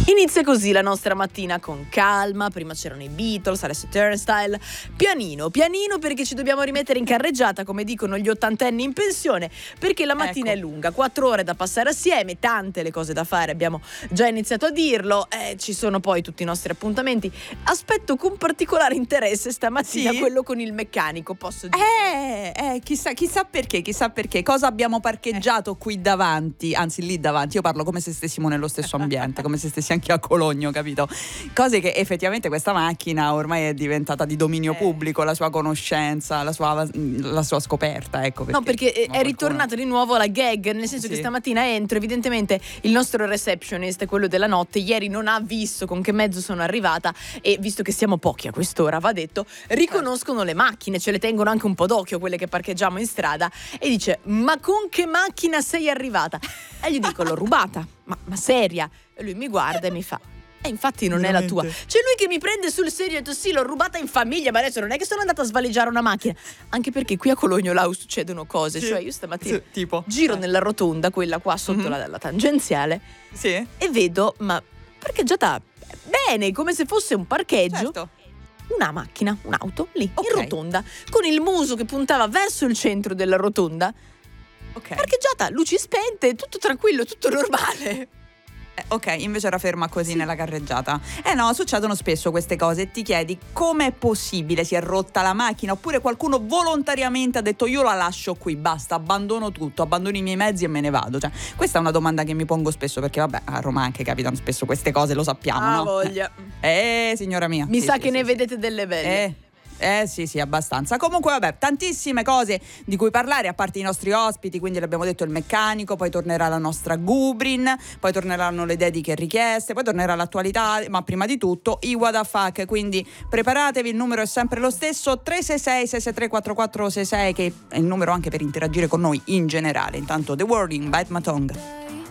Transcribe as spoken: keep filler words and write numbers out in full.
Inizia così la nostra mattina con calma. Prima c'erano i Beatles, Alessia Turnstile. Pianino, pianino perché ci dobbiamo rimettere in carreggiata, come dicono gli ottantenni in pensione, perché la mattina ecco. è lunga, quattro ore da passare assieme, tante le cose da fare, abbiamo già iniziato a dirlo, eh, ci sono poi tutti i nostri appuntamenti. Aspetto con particolare interesse stamattina sì? quello con il meccanico, posso dire. Eh, eh, chissà, chissà perché, chissà perché. Cosa abbiamo parcheggiato eh. qui davanti, anzi lì davanti. Io parlo come se stessimo nello stesso ambiente, come se stessi anche a Cologno, capito? Cose che effettivamente questa macchina ormai è diventata di dominio eh. pubblico, la sua conoscenza, la sua, la sua scoperta, ecco. Perché, no, perché è, è ritornata qualcuno... di nuovo la gag, nel senso sì. che stamattina entro, evidentemente il nostro receptionist, quello della notte, ieri non ha visto con che mezzo sono arrivata e visto che siamo pochi a quest'ora, va detto, riconoscono le macchine, ce le tengono anche un po' d'occhio quelle che parcheggiamo in strada e dice: ma con che macchina sei arrivata? E gli dico: l'ho rubata, ma, ma seria? E lui mi guarda e mi fa: e infatti non Veramente. È la tua. C'è lui che mi prende sul serio e detto: sì, l'ho rubata in famiglia, ma adesso non è che sono andata a svaligiare una macchina. Anche perché qui a Cologno Lau succedono cose, sì. cioè io stamattina sì, tipo. giro eh. nella rotonda, quella qua sotto mm-hmm. la, la tangenziale, sì. e vedo, ma parcheggiata bene, come se fosse un parcheggio. Certo. Una macchina, un'auto, lì, okay. in rotonda, con il muso che puntava verso il centro della rotonda, okay. parcheggiata, luci spente, tutto tranquillo, tutto normale. Eh, ok, invece era ferma così sì. nella carreggiata. Eh no, succedono spesso queste cose e ti chiedi com'è possibile, si è rotta la macchina oppure qualcuno volontariamente ha detto io la lascio qui, basta, abbandono tutto, abbandono i miei mezzi e me ne vado. Cioè, questa è una domanda che mi pongo spesso perché vabbè, a Roma anche capitano spesso queste cose, lo sappiamo, ah, no? voglia. Eh, signora mia. Mi sì, sa sì, che sì, ne sì. vedete delle belle. Eh. Eh sì sì abbastanza. Comunque vabbè, tantissime cose di cui parlare, a parte i nostri ospiti, quindi l'abbiamo detto il meccanico, poi tornerà la nostra Gubrin, poi torneranno le dediche richieste, poi tornerà l'attualità, ma prima di tutto i what the fuck, quindi preparatevi, il numero è sempre lo stesso, tre sei sei sei sei tre quattro quattro sei sei, che è il numero anche per interagire con noi in generale. Intanto The Wording by Matong.